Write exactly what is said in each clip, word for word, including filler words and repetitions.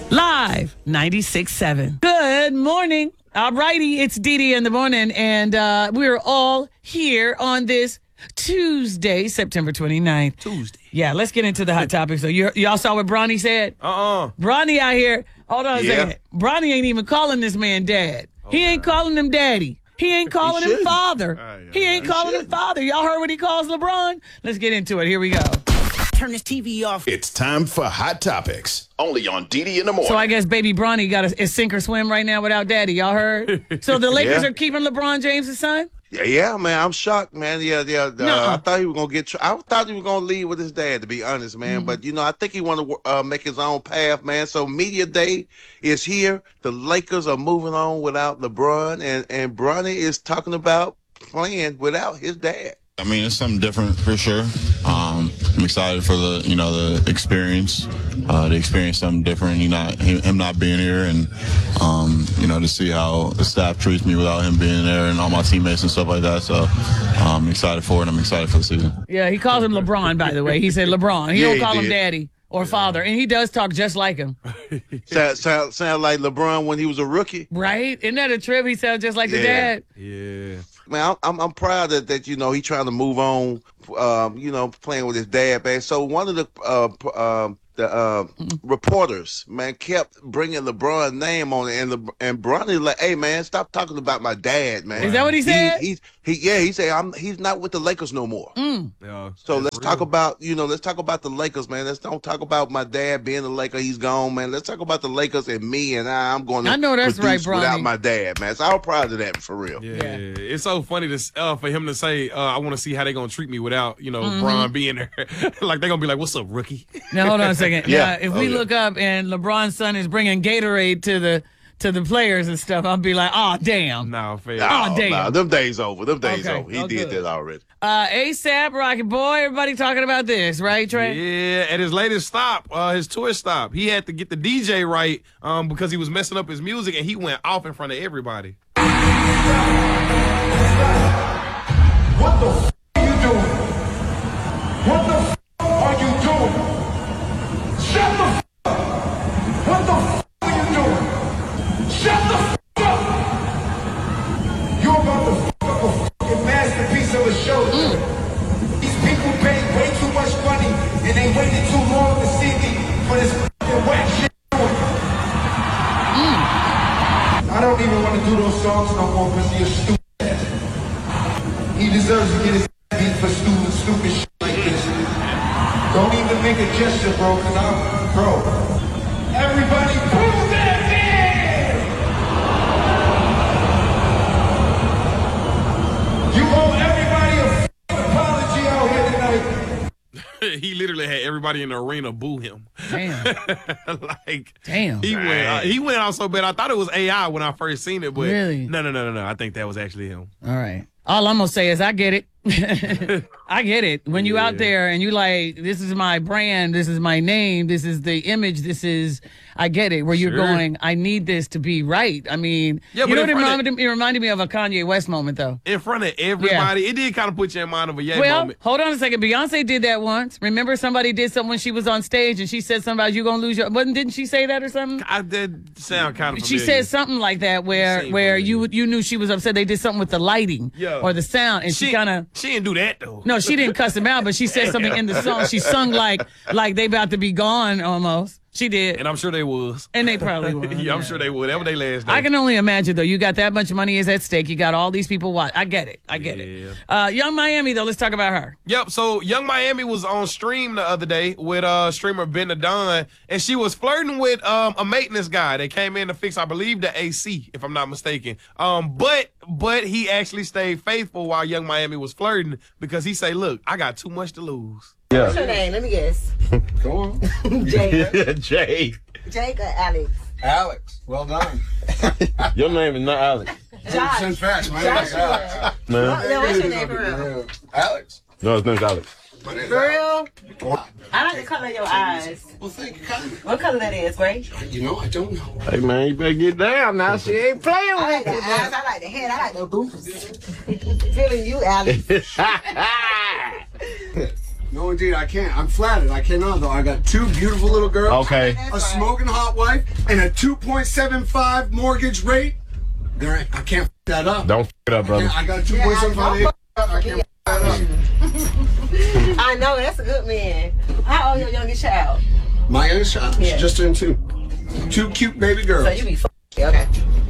Live ninety-six point seven. Good morning. All righty, it's Dee Dee in the morning, and uh, we're all here on this Tuesday, September twenty-ninth. Tuesday. Yeah, let's get into the hot topic. So you, y'all saw what Bronny said? Uh-uh. Bronny out here, hold on a Yeah. second. Bronny ain't even calling this man dad. He ain't calling him daddy. He ain't calling him should. father. Uh, yeah, he ain't he calling him should. father. Y'all heard what he calls LeBron? Let's get into it. Here we go. Turn this T V off. It's time for Hot Topics, only on D D in the morning. So I guess baby Bronny got a, a sink or swim right now without daddy. Y'all heard? So the Lakers Yeah. are keeping LeBron James' son? Yeah, yeah, man, I'm shocked, man. Yeah, yeah. Uh, Nuh-uh. I thought he was gonna get. Tr- I thought he was gonna leave with his dad, to be honest, man. Mm-hmm. But you know, I think he want to uh, make his own path, man. So media day is here. The Lakers are moving on without LeBron, and and Bronny is talking about playing without his dad. I mean, it's something different for sure. Um, I'm excited for the, you know, the experience, uh, to experience something different. He not, him, him not being here, and um, you know, to see how the staff treats me without him being there, and all my teammates and stuff like that. So I'm excited for it. I'm excited for the season. Yeah, he calls him LeBron, by the way. He said LeBron. He Yeah, don't he call him did. daddy or father. And he does talk just like him. Sound, sound, sound like LeBron when he was a rookie. Right? Isn't that a trip? He sounds just like the Yeah. dad. Yeah. Man, I'm I'm, I'm proud that, that you know he trying to move on, um, you know, playing with his dad, man. So one of the uh, p- um, the uh, reporters, man, kept bringing LeBron's name on it, and Le- and Bronny like, hey, man, stop talking about my dad, man. Is that what he said? He, he, he yeah, he said I'm he's not with the Lakers no more. Mm. Yeah, So that's let's talk real. about, you know, let's talk about the Lakers, man. Let's don't talk about my dad being a Laker. He's gone, man. Let's talk about the Lakers and me and I. I'm going to I know that's right, produce without Bronny. my dad, man. So I'm proud of that for real. Yeah. Yeah. It's so funny to s- uh, for him to say, uh, I want to see how they're going to treat me without, you know, Mm-hmm. Bron being there. Like, they're going to be like, what's up, rookie? Now, hold on a second. Yeah. Now, if Oh, we yeah. look up and LeBron's son is bringing Gatorade to the to the players and stuff, I'll be like, oh, damn. Nah, fair. Oh, damn. Nah, them days over. Them days Okay. over. He Oh, did good. that already. Uh, ASAP, Rocket Boy, everybody talking about this, right, Trey? Yeah, at his latest stop, uh, his tour stop, he had to get the D J right um, because he was messing up his music, and he went off in front of everybody. What the f are you doing? What the f are you doing? Shut the f up! What the f are you doing? Shut the f up! You're about to f up a fucking masterpiece of a show. These people paid way too much money and they waited too long to see me for this fucking whack shit. I don't even want to do those songs no more because you're stupid. He deserves to get his beat for stupid, stupid shit like this. Don't even make a gesture, bro, because I'm, bro. Everybody prove that man! You owe everybody a f***ing apology out here tonight. He literally had everybody in the arena boo him. Damn. Like, Damn. he went, uh, he went out so bad. I thought it was A I when I first seen it, but Really? no, no, no, no, no. I think that was actually him. All right. All I'm gonna say is I get it. I get it. When you out Yeah. there and you like, this is my brand, this is my name, this is the image, this is, I get it. Where you're Sure. going, I need this to be right. I mean, Yeah, you but know in what it front of- reminded, it reminded me of a Kanye West moment though. In front of everybody, it did kind of put you in mind of a Ye Well, moment. hold on a second. Beyonce did that once. Remember, somebody did something when she was on stage and she said something about you gonna lose your. Wasn't didn't she say that or something? I did sound kind of She familiar. said something like that where Same where familiar. you you knew she was upset. They did something with the lighting Yeah. or the sound, and she, She kind of. She didn't do that, though. No, she didn't cuss him out, but she said something in the song. She sung like like they about to be gone almost. She did, And I'm sure they was. and they probably were. Yeah, I'm sure they would. That was their last day. I can only imagine though. You got that much money is at stake. You got all these people watch. I get it. I get Yeah. it. Uh, Young Miami though. Let's talk about her. Yep. So Young Miami was on stream the other day with uh streamer Ben Adon, and she was flirting with um a maintenance guy that came in to fix, I believe, the A C, if I'm not mistaken. Um, but but he actually stayed faithful while Young Miami was flirting because he say, "Look, I got too much to lose." What's your name? Let me guess. Go on. Jake. Jay. Jake or Alex? Alex, well done. Your name is not Alex. Josh. Send facts, man. Joshua. Man. What- no, what's your name for real? Alex. No, his name's Alex. For real? I like the color of your eyes. Well, thank you kindly. What color that is, gray? You know, I don't know. Hey, man, you better get down now. She ain't playing I like with the eyes. I like the head. I like the boots. Feeling you, Alex. No, indeed, I can't. I'm flattered. I cannot, though. I got two beautiful little girls. Okay. A smoking hot wife and a two point seven five mortgage rate. There, ain't- I can't f that up. Don't f it up, brother. I got a two point seven five. I can't f that up. I know, that's a good man. How old your youngest child? My youngest child, Yeah. she's just turned two. Two cute baby girls. So you be f- okay.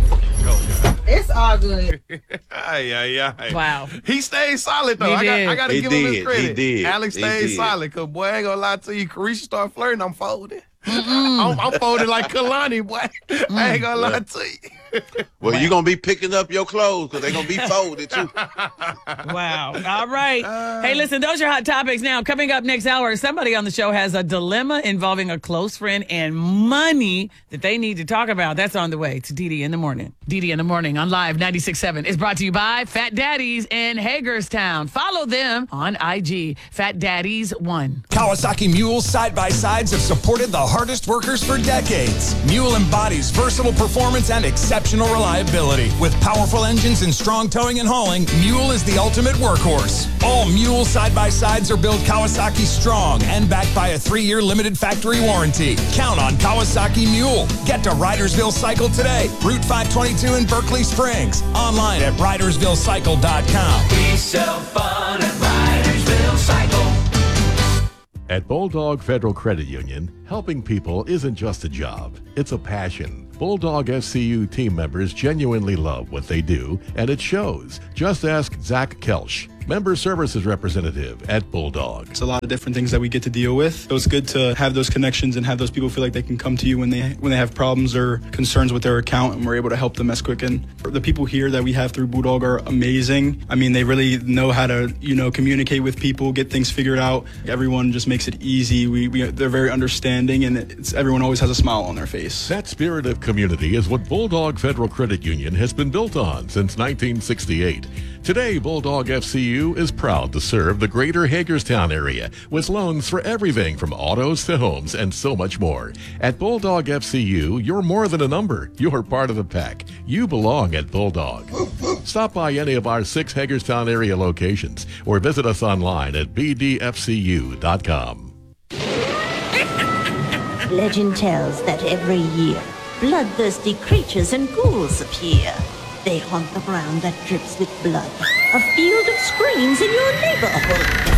It's all good. Ay, ay, ay. Wow. He stayed solid though. He I got, did. I got to He give him his did. He credit. did. Alex He stayed did. solid. Cause boy, I ain't gonna lie to you. Carisha start flirting, I'm folding. I'm, I'm folded like Kalani, boy. I ain't gonna lie to you. Well, you're going to be picking up your clothes because they're going to be folded, too. Wow. All right. Hey, listen, those are hot topics. Now, coming up next hour, somebody on the show has a dilemma involving a close friend and money that they need to talk about. That's on the way to D D in the Morning. D D in the Morning on Live ninety-six point seven is brought to you by Fat Daddies in Hagerstown. Follow them on I G, Fat Daddies one. Kawasaki Mules side-by-sides have supported the hardest workers for decades. Mule embodies versatile performance and exceptional reliability. With powerful engines and strong towing and hauling, Mule is the ultimate workhorse. All Mule side-by-sides are built Kawasaki strong and backed by a three-year limited factory warranty. Count on Kawasaki Mule. Get to Ridersville Cycle today. Route five twenty-two in Berkeley Springs. Online at ridersville cycle dot com. We sell fun at Ridersville Cycle. At Bulldog Federal Credit Union, helping people isn't just a job, it's a passion. Bulldog F C U team members genuinely love what they do, and it shows. Just ask Zach Kelsch, Member Services Representative at Bulldog. It's a lot of different things that we get to deal with. So it's good to have those connections and have those people feel like they can come to you when they when they have problems or concerns with their account, and we're able to help them as quick. And the people here that we have through Bulldog are amazing. I mean, they really know how to, you know, communicate with people, get things figured out. Everyone just makes it easy. We, we they're very understanding, and it's everyone always has a smile on their face. That spirit of community is what Bulldog Federal Credit Union has been built on since nineteen sixty-eight. Today, Bulldog F C U is proud to serve the greater Hagerstown area with loans for everything from autos to homes and so much more. At Bulldog F C U, you're more than a number. You're part of the pack. You belong at Bulldog. Stop by any of our six Hagerstown area locations or visit us online at b d f c u dot com. Legend tells that every year, bloodthirsty creatures and ghouls appear. They haunt the ground that drips with blood. A field of screams in your neighborhood.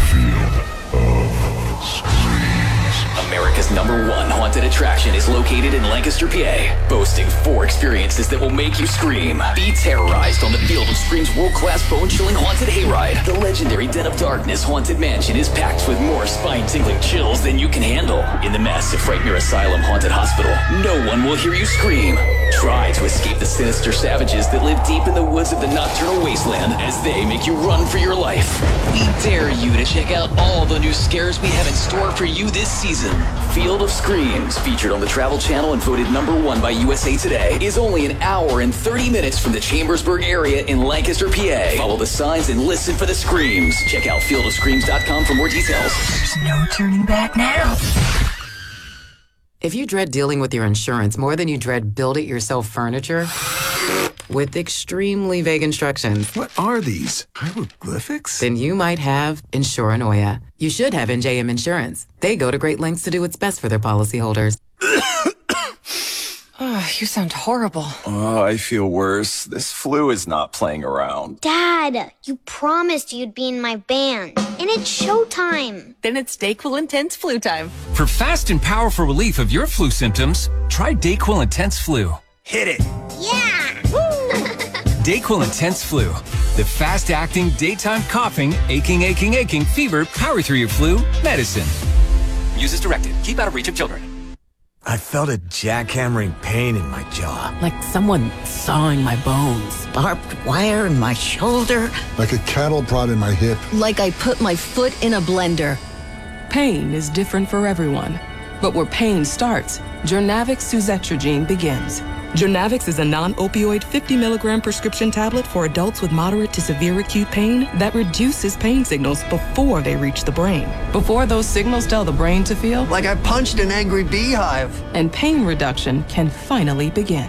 America's number one haunted attraction is located in Lancaster, P A, boasting four experiences that will make you scream. Be terrorized on the Field of Scream's world-class bone-chilling haunted hayride. The legendary Den of Darkness Haunted Mansion is packed with more spine-tingling chills than you can handle. In the massive Frightmare Asylum Haunted Hospital, no one will hear you scream. Try to escape the sinister savages that live deep in the woods of the nocturnal wasteland as they make you run for your life. We dare you to check out all the new scares we have in store for you this season. Field of Screams, featured on the Travel Channel and voted number one by U S A Today, is only an hour and thirty minutes from the Chambersburg area in Lancaster, P A. Follow the signs and listen for the screams. Check out field of screams dot com for more details. There's no turning back now. If you dread dealing with your insurance more than you dread build-it-yourself furniture, with extremely vague instructions. What are these? Hieroglyphics? Then you might have Insuranoia. You should have N J M Insurance. They go to great lengths to do what's best for their policyholders. Oh, you sound horrible. Oh, I feel worse. This flu is not playing around. Dad, you promised you'd be in my band, and it's showtime. Then it's DayQuil Intense Flu time. For fast and powerful relief of your flu symptoms, try DayQuil Intense Flu. Hit it. Yeah! DayQuil Intense Flu. The fast-acting, daytime coughing, aching, aching, aching, fever, power through your flu medicine. Use as directed. Keep out of reach of children. I felt a jackhammering pain in my jaw. Like someone sawing my bones. Barbed wire in my shoulder. Like a cattle prod in my hip. Like I put my foot in a blender. Pain is different for everyone. But where pain starts, Jurnavix suzetrigine begins. Jurnavix is a non-opioid fifty milligram prescription tablet for adults with moderate to severe acute pain that reduces pain signals before they reach the brain. Before those signals tell the brain to feel like I punched an angry beehive. And pain reduction can finally begin.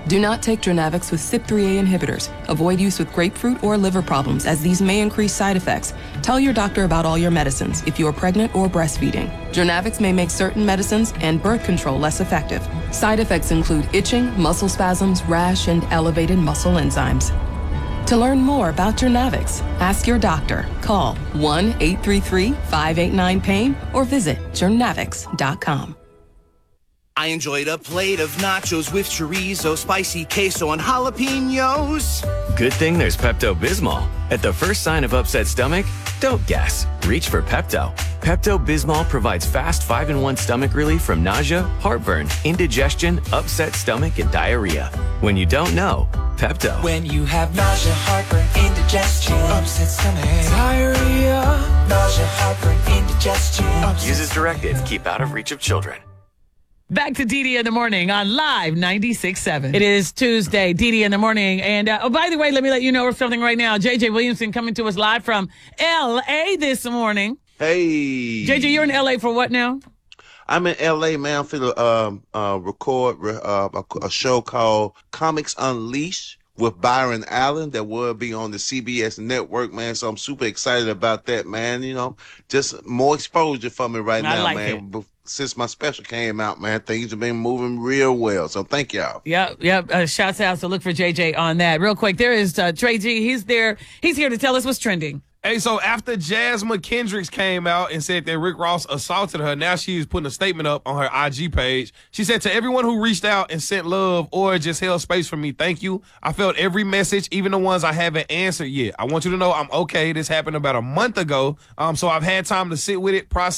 Do not take Jernavix with C Y P three A inhibitors. Avoid use with grapefruit or liver problems, as these may increase side effects. Tell your doctor about all your medicines if you are pregnant or breastfeeding. Jernavix may make certain medicines and birth control less effective. Side effects include itching, muscle spasms, rash, and elevated muscle enzymes. To learn more about Jernavix, ask your doctor. Call one eight three three, five eight nine, pain or visit jernavix dot com. I enjoyed a plate of nachos with chorizo, spicy queso, and jalapenos. Good thing there's Pepto-Bismol. At the first sign of upset stomach, don't guess. Reach for Pepto. Pepto-Bismol provides fast five in one stomach relief from nausea, heartburn, indigestion, upset stomach, and diarrhea. When you don't know, Pepto. When you have nausea, heartburn, indigestion, upset stomach, diarrhea, nausea, heartburn, indigestion. Use as directed. Keep out of reach of children. Back to Dee Dee in the Morning on Live ninety-six point seven. It is Tuesday, Dee Dee in the Morning. And, uh, oh, by the way, let me let you know something right now. J J Williamson coming to us live from L A this morning. Hey. J J, you're in L A for what now? I'm in L A, man. I'm finna um, uh, record uh, a, a show called Comics Unleashed with Byron Allen that will be on the C B S network, man. So I'm super excited about that, man. You know, just more exposure for me right I now, like man. it. Since my special came out, man, things have been moving real well. So thank y'all. Yep, yep. Uh, shouts out. So look for J J on that. Real quick, there is uh, Trey G. He's there. He's here to tell us what's trending. Hey, so after Jazz McKendricks came out and said that Rick Ross assaulted her, now she's putting a statement up on her I G page. She said, to everyone who reached out and sent love or just held space for me, thank you. I felt every message, even the ones I haven't answered yet. I want you to know I'm okay. This happened about a month ago, um, so I've had time to sit with it, process